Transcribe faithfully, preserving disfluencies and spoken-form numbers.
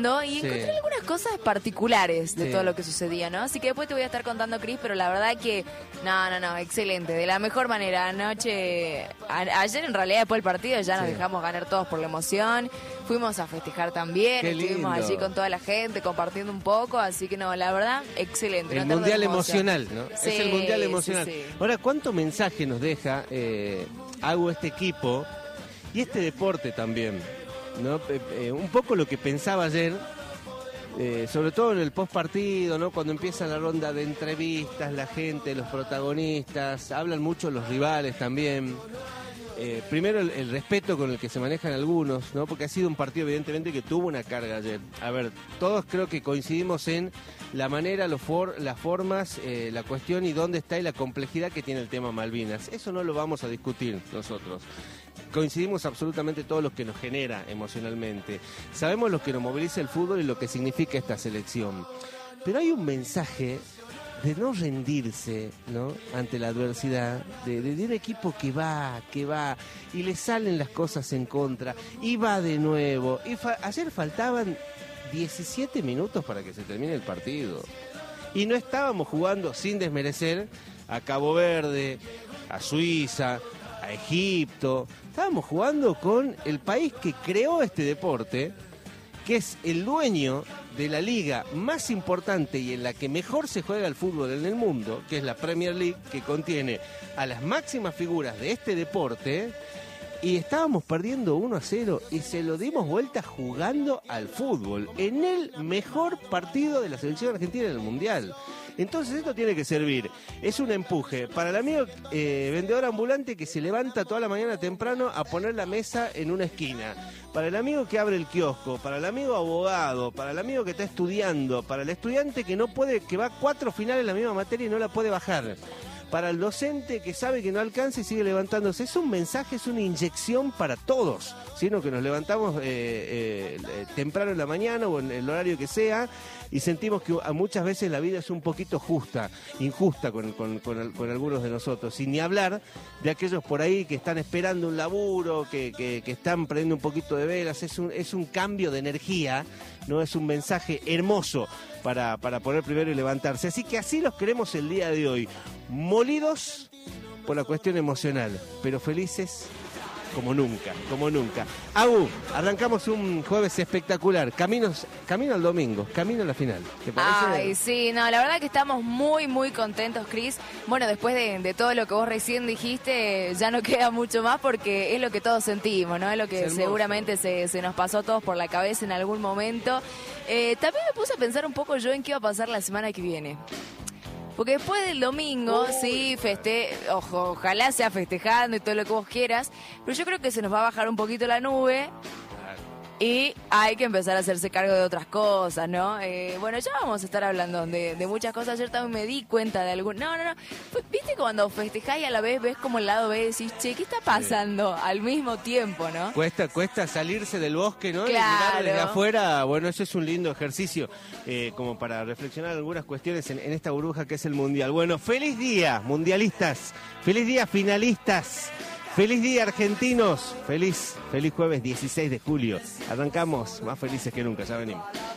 viendo y Sí. encontré algunas cosas particulares de Sí. todo lo que sucedía, ¿no? Así que después te voy a estar contando, Cris, pero la verdad que, no, no, no, excelente, de la mejor manera. Anoche, a- ayer en realidad después del partido ya nos Sí. dejamos ganar todos por la emoción, fuimos a festejar también, Qué estuvimos lindo. allí con toda la gente compartiendo un poco, así que no, la verdad, excelente. El una tarde mundial hermosa. emocional, ¿no? Sí, es el mundial sí, emocional. sí. Ahora, ¿cuánto mensaje nos deja eh, hago este equipo y este deporte también? ¿No? Eh, eh, un poco lo que pensaba ayer, eh, sobre todo en el post partido, ¿no? Cuando empieza la ronda de entrevistas, la gente, los protagonistas, hablan mucho los rivales también. Eh, primero el, el respeto con el que se manejan algunos, ¿no? Porque ha sido un partido evidentemente que tuvo una carga ayer. A ver, todos creo que coincidimos en la manera, los for, las formas, eh, la cuestión y dónde está y la complejidad que tiene el tema Malvinas. Eso no lo vamos a discutir nosotros. Coincidimos absolutamente todos los que nos genera emocionalmente. Sabemos lo que nos moviliza el fútbol y lo que significa esta selección. Pero hay un mensaje de no rendirse, ¿no? Ante la adversidad, de, de, de un equipo que va, que va, y le salen las cosas en contra, y va de nuevo. Y fa ayer faltaban diecisiete minutos para que se termine el partido. Y no estábamos jugando, sin desmerecer, a Cabo Verde, a Suiza, a Egipto. Estábamos jugando con el país que creó este deporte, que es el dueño de la liga más importante y en la que mejor se juega el fútbol en el mundo, que es la Premier League, que contiene a las máximas figuras de este deporte, y estábamos perdiendo uno a cero y se lo dimos vuelta jugando al fútbol, en el mejor partido de la selección argentina en el Mundial. Entonces esto tiene que servir, es un empuje para el amigo eh, vendedor ambulante que se levanta toda la mañana temprano a poner la mesa en una esquina, para el amigo que abre el kiosco, para el amigo abogado, para el amigo que está estudiando, para el estudiante que no puede, que va a cuatro finales en la misma materia y no la puede bajar, para el docente que sabe que no alcanza y sigue levantándose. Es un mensaje, es una inyección para todos, sino que nos levantamos eh, eh, temprano en la mañana o en el horario que sea y sentimos que muchas veces la vida es un poquito justa, injusta con, con, con, con algunos de nosotros, sin ni hablar de aquellos por ahí que están esperando un laburo, que, que, que están prendiendo un poquito de velas. Es un, es un cambio de energía, no es un mensaje hermoso para, para poner primero y levantarse. Así que así los queremos el día de hoy, molidos por la cuestión emocional, pero felices como nunca, como nunca. Agu, arrancamos un jueves espectacular, caminos, camino al domingo, camino a la final, ¿te parece? Ay, sí, no, la verdad que estamos muy, muy contentos, Cris. Bueno, después de, de todo lo que vos recién dijiste, ya no queda mucho más porque es lo que todos sentimos, ¿no? Es lo que Es seguramente se, se nos pasó a todos por la cabeza en algún momento. Eh, también me puse a pensar un poco yo en qué va a pasar la semana que viene. Porque después del domingo, Uy. sí, feste ojo, ojalá sea festejando y todo lo que vos quieras, pero yo creo que se nos va a bajar un poquito la nube y hay que empezar a hacerse cargo de otras cosas, ¿no? Eh, bueno, ya vamos a estar hablando de, de muchas cosas. Ayer también me di cuenta de algún... No, no, no. ¿Viste cuando festejás y a la vez ves como el lado B y decís, che, ¿qué está pasando? Al mismo tiempo, ¿no? Cuesta, cuesta salirse del bosque, ¿no? Claro. Y mirar desde afuera. Bueno, eso es un lindo ejercicio, eh, como para reflexionar algunas cuestiones en, en esta burbuja que es el Mundial. Bueno, feliz día, mundialistas. Feliz día, finalistas. Feliz día, argentinos. Feliz, feliz jueves dieciséis de julio. Arrancamos más felices que nunca, ya venimos.